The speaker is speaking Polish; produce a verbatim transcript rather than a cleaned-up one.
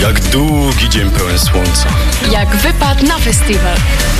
Jak długi dzień pełen słońca. Jak wypad na festiwal.